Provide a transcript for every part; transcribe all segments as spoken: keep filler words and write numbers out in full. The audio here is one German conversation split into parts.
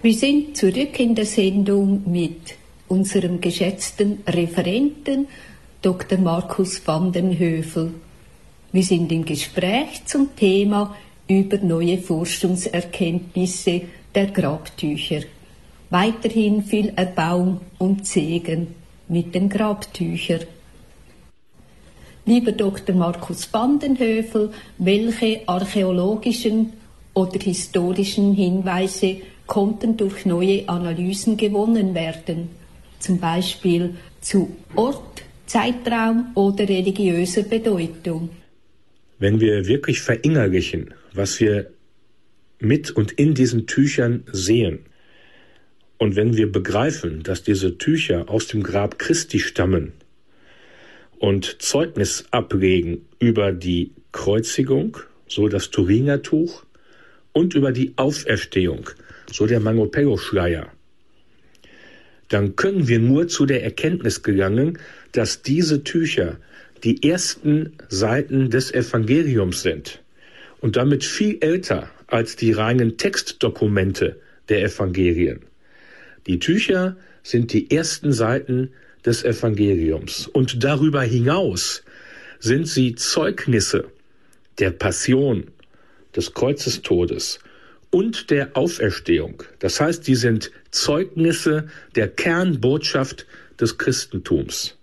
Wir sind zurück in der Sendung mit unserem geschätzten Referenten Doktor Markus van den Hövell. Wir sind im Gespräch zum Thema über neue Forschungserkenntnisse der Grabtücher. Weiterhin viel Erbauung und Segen mit den Grabtüchern. Lieber Doktor Markus van den Hövell, welche archäologischen oder historischen Hinweise konnten durch neue Analysen gewonnen werden, zum Beispiel zu Ort, Zeitraum oder religiöser Bedeutung? Wenn wir wirklich verinnerlichen, was wir mit und in diesen Tüchern sehen, und wenn wir begreifen, dass diese Tücher aus dem Grab Christi stammen und Zeugnis ablegen über die Kreuzigung, so das Thuringertuch, und über die Auferstehung, so der Mangopello-Schleier, dann können wir nur zu der Erkenntnis gelangen, dass diese Tücher die ersten Seiten des Evangeliums sind und damit viel älter als die reinen Textdokumente der Evangelien. Die Tücher sind die ersten Seiten des Evangeliums und darüber hinaus sind sie Zeugnisse der Passion, des Kreuzestodes und der Auferstehung. Das heißt, die sind Zeugnisse der Kernbotschaft des Christentums.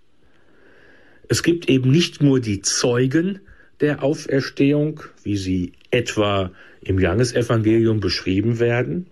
Es gibt eben nicht nur die Zeugen der Auferstehung, wie sie etwa im Johannesevangelium beschrieben werden,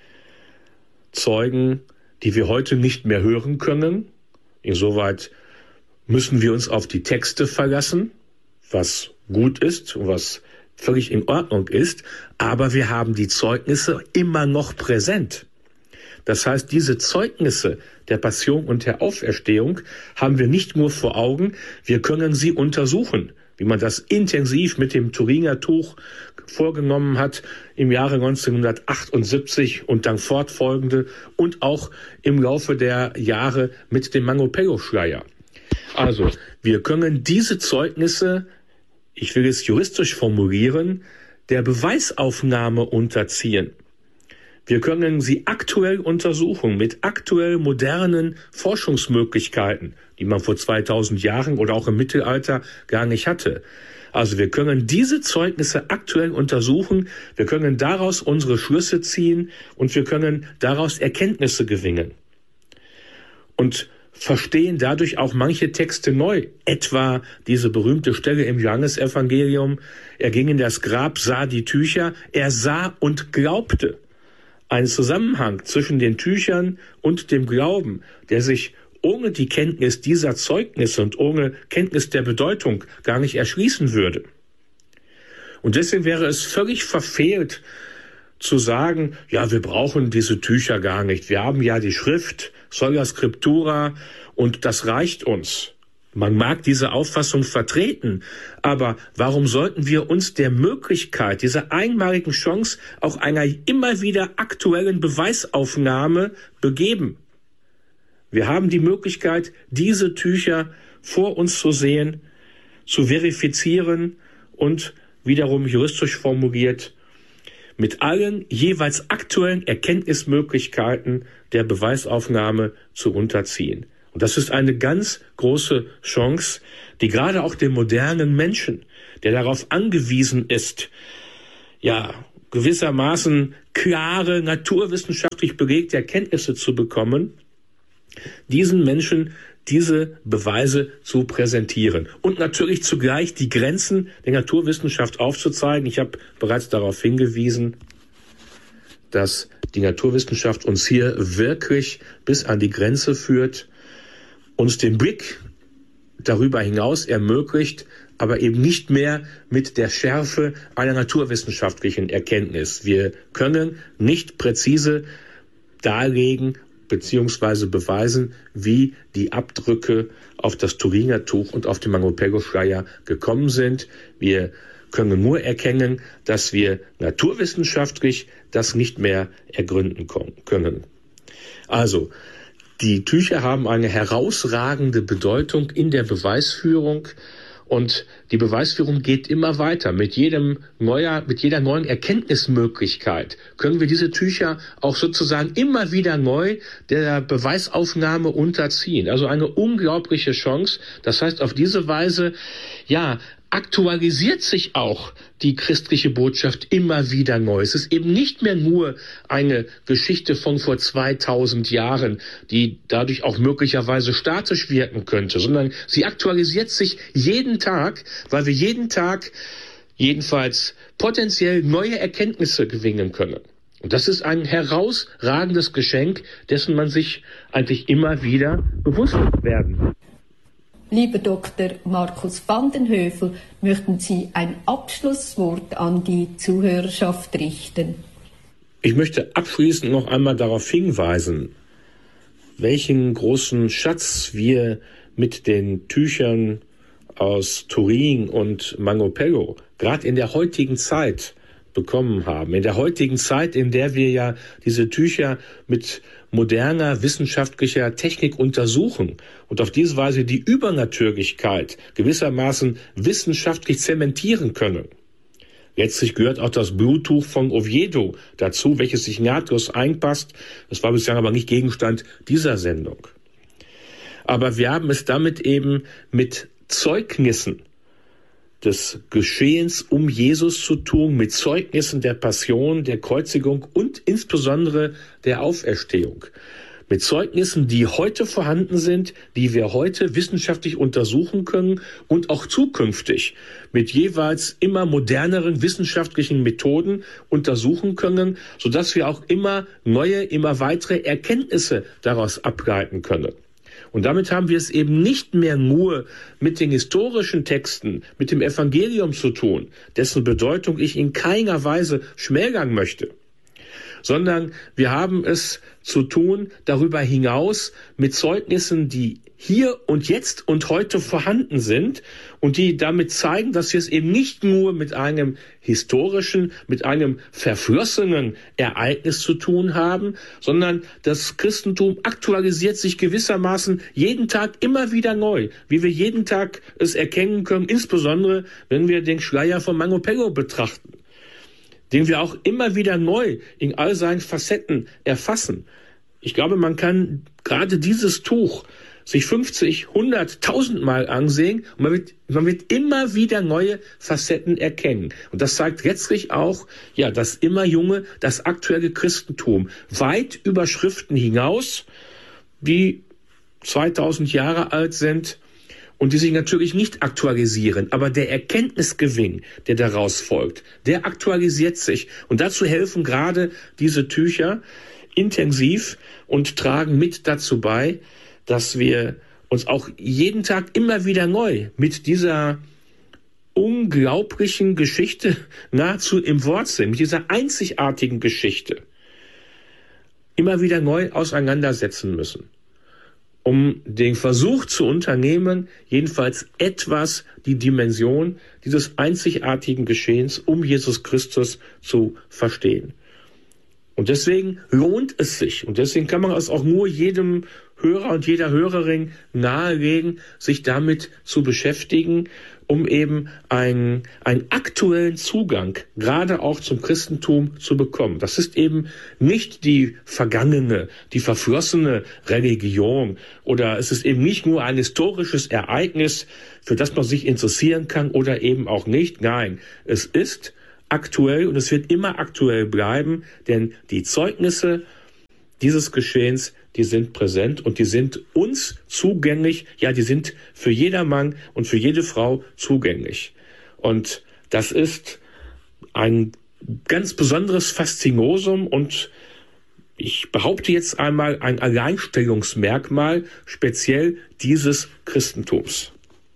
Zeugen, die wir heute nicht mehr hören können. Insoweit müssen wir uns auf die Texte verlassen, was gut ist und was völlig in Ordnung ist, aber wir haben die Zeugnisse immer noch präsent. Das heißt, diese Zeugnisse der Passion und der Auferstehung haben wir nicht nur vor Augen, wir können sie untersuchen, wie man das intensiv mit dem Thuringertuch vorgenommen hat im Jahre neunzehnhundertachtundsiebzig und dann fortfolgende und auch im Laufe der Jahre mit dem Mangopello-Schleier. Also, wir können diese Zeugnisse, ich will es juristisch formulieren, der Beweisaufnahme unterziehen. Wir können sie aktuell untersuchen mit aktuell modernen Forschungsmöglichkeiten, die man vor zweitausend Jahren oder auch im Mittelalter gar nicht hatte. Also wir können diese Zeugnisse aktuell untersuchen, wir können daraus unsere Schlüsse ziehen und wir können daraus Erkenntnisse gewinnen. Und verstehen dadurch auch manche Texte neu, etwa diese berühmte Stelle im Johannesevangelium, er ging in das Grab, sah die Tücher, er sah und glaubte. Ein Zusammenhang zwischen den Tüchern und dem Glauben, der sich ohne die Kenntnis dieser Zeugnisse und ohne Kenntnis der Bedeutung gar nicht erschließen würde. Und deswegen wäre es völlig verfehlt zu sagen, ja, wir brauchen diese Tücher gar nicht. Wir haben ja die Schrift, Sola Scriptura, und das reicht uns. Man mag diese Auffassung vertreten, aber warum sollten wir uns der Möglichkeit, dieser einmaligen Chance, auch einer immer wieder aktuellen Beweisaufnahme begeben? Wir haben die Möglichkeit, diese Tücher vor uns zu sehen, zu verifizieren und wiederum juristisch formuliert, mit allen jeweils aktuellen Erkenntnismöglichkeiten der Beweisaufnahme zu unterziehen. Und das ist eine ganz große Chance, die gerade auch dem modernen Menschen, der darauf angewiesen ist, ja, gewissermaßen klare, naturwissenschaftlich belegte Erkenntnisse zu bekommen, diesen Menschen diese Beweise zu präsentieren und natürlich zugleich die Grenzen der Naturwissenschaft aufzuzeigen. Ich habe bereits darauf hingewiesen, dass die Naturwissenschaft uns hier wirklich bis an die Grenze führt, uns den Blick darüber hinaus ermöglicht, aber eben nicht mehr mit der Schärfe einer naturwissenschaftlichen Erkenntnis. Wir können nicht präzise darlegen beziehungsweise beweisen, wie die Abdrücke auf das Thuringertuch und auf den Mangopello-Schleier gekommen sind. Wir können nur erkennen, dass wir naturwissenschaftlich das nicht mehr ergründen können. Also, die Tücher haben eine herausragende Bedeutung in der Beweisführung Und die Beweisführung geht immer weiter. Mit jedem neuer, mit jeder neuen Erkenntnismöglichkeit können wir diese Tücher auch sozusagen immer wieder neu der Beweisaufnahme unterziehen. Also eine unglaubliche Chance. Das heißt, auf diese Weise, ja, aktualisiert sich auch die christliche Botschaft immer wieder neu. Es ist eben nicht mehr nur eine Geschichte von vor zweitausend Jahren, die dadurch auch möglicherweise statisch wirken könnte, sondern sie aktualisiert sich jeden Tag, weil wir jeden Tag jedenfalls potenziell neue Erkenntnisse gewinnen können. Und das ist ein herausragendes Geschenk, dessen man sich eigentlich immer wieder bewusst werden muss. Lieber Doktor Markus Vandenhövel, möchten Sie ein Abschlusswort an die Zuhörerschaft richten? Ich möchte abschließend noch einmal darauf hinweisen, welchen großen Schatz wir mit den Tüchern aus Turin und Mangopello gerade in der heutigen Zeit bekommen haben. In der heutigen Zeit, in der wir ja diese Tücher mit moderner wissenschaftlicher Technik untersuchen und auf diese Weise die Übernatürlichkeit gewissermaßen wissenschaftlich zementieren können. Letztlich gehört auch das Bluttuch von Oviedo dazu, welches sich nahtlos einpasst. Das war bislang aber nicht Gegenstand dieser Sendung. Aber wir haben es damit eben mit Zeugnissen des Geschehens um Jesus zu tun, mit Zeugnissen der Passion, der Kreuzigung und insbesondere der Auferstehung. Mit Zeugnissen, die heute vorhanden sind, die wir heute wissenschaftlich untersuchen können und auch zukünftig mit jeweils immer moderneren wissenschaftlichen Methoden untersuchen können, sodass wir auch immer neue, immer weitere Erkenntnisse daraus ableiten können. Und damit haben wir es eben nicht mehr nur mit den historischen Texten, mit dem Evangelium zu tun, dessen Bedeutung ich in keiner Weise schmälern möchte, sondern wir haben es zu tun darüber hinaus mit Zeugnissen, die hier und jetzt und heute vorhanden sind und die damit zeigen, dass wir es eben nicht nur mit einem historischen, mit einem verflossenen Ereignis zu tun haben, sondern das Christentum aktualisiert sich gewissermaßen jeden Tag immer wieder neu, wie wir jeden Tag es erkennen können, insbesondere wenn wir den Schleier von Mangopello betrachten, den wir auch immer wieder neu in all seinen Facetten erfassen. Ich glaube, man kann gerade dieses Tuch sich fünfzig, hundert, tausend Mal ansehen und man wird, man wird immer wieder neue Facetten erkennen. Und das zeigt letztlich auch, ja, das immer junge, das aktuelle Christentum weit über Schriften hinaus, die zweitausend Jahre alt sind und die sich natürlich nicht aktualisieren. Aber der Erkenntnisgewinn, der daraus folgt, der aktualisiert sich. Und dazu helfen gerade diese Tücher intensiv und tragen mit dazu bei, dass wir uns auch jeden Tag immer wieder neu mit dieser unglaublichen Geschichte nahezu im Wort sind, mit dieser einzigartigen Geschichte immer wieder neu auseinandersetzen müssen, um den Versuch zu unternehmen, jedenfalls etwas die Dimension dieses einzigartigen Geschehens um Jesus Christus zu verstehen. Und deswegen lohnt es sich, und deswegen kann man es auch nur jedem Hörer und jeder Hörerin nahelegen, sich damit zu beschäftigen, um eben einen, einen aktuellen Zugang gerade auch zum Christentum zu bekommen. Das ist eben nicht die vergangene, die verflossene Religion oder es ist eben nicht nur ein historisches Ereignis, für das man sich interessieren kann oder eben auch nicht. Nein, es ist aktuell und es wird immer aktuell bleiben, denn die Zeugnisse dieses Geschehens, die sind präsent und die sind uns zugänglich, ja, die sind für jedermann und für jede Frau zugänglich. Und das ist ein ganz besonderes Faszinosum und ich behaupte jetzt einmal ein Alleinstellungsmerkmal speziell dieses Christentums.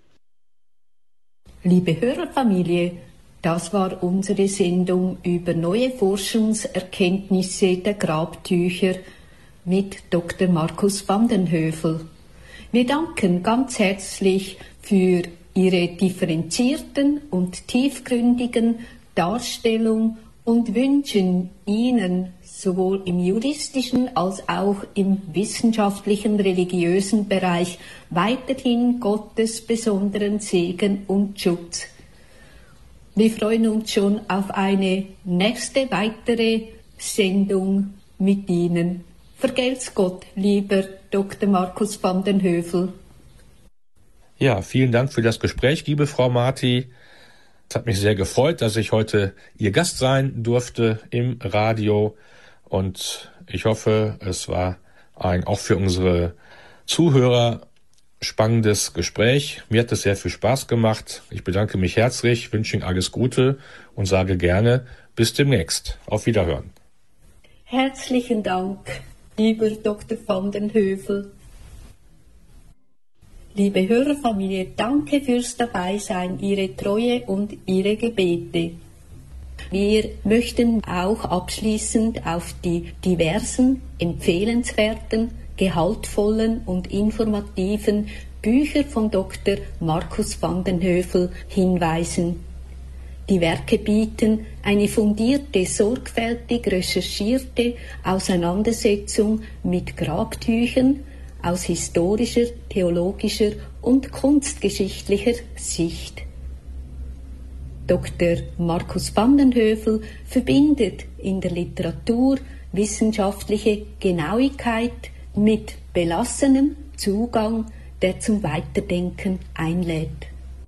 Liebe Hörerfamilie, das war unsere Sendung über neue Forschungserkenntnisse der Grabtücher mit Doktor Markus Vandenhövel. Wir danken ganz herzlich für Ihre differenzierten und tiefgründigen Darstellung und wünschen Ihnen sowohl im juristischen als auch im wissenschaftlichen, religiösen Bereich weiterhin Gottes besonderen Segen und Schutz. Wir freuen uns schon auf eine nächste weitere Sendung mit Ihnen. Vergelt's Gott, lieber Doktor Markus van den Hövell. Ja, vielen Dank für das Gespräch, liebe Frau Marti. Es hat mich sehr gefreut, dass ich heute Ihr Gast sein durfte im Radio. Und ich hoffe, es war ein auch für unsere Zuhörer spannendes Gespräch. Mir hat es sehr viel Spaß gemacht. Ich bedanke mich herzlich, wünsche Ihnen alles Gute und sage gerne bis demnächst. Auf Wiederhören. Herzlichen Dank, lieber Doktor van den Hövell. Liebe Hörerfamilie, danke fürs Dabeisein, Ihre Treue und Ihre Gebete. Wir möchten auch abschließend auf die diversen, empfehlenswerten, gehaltvollen und informativen Bücher von Doktor Markus van den Hövell hinweisen. Die Werke bieten eine fundierte, sorgfältig recherchierte Auseinandersetzung mit Grabtüchern aus historischer, theologischer und kunstgeschichtlicher Sicht. Doktor Markus van den Hövell verbindet in der Literatur wissenschaftliche Genauigkeit mit belassenem Zugang, der zum Weiterdenken einlädt.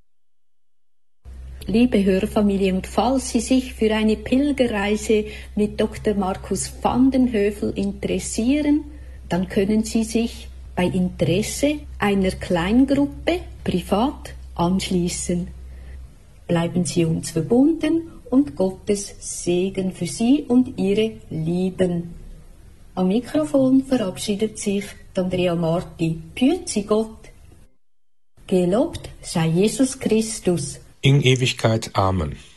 Liebe Hörfamilie, und falls Sie sich für eine Pilgerreise mit Doktor Markus van den Hövell interessieren, dann können Sie sich bei Interesse einer Kleingruppe privat anschließen. Bleiben Sie uns verbunden und Gottes Segen für Sie und Ihre Lieben. Am Mikrofon verabschiedet sich Andrea Marti. Pützi Gott. Gelobt sei Jesus Christus. In Ewigkeit. Amen.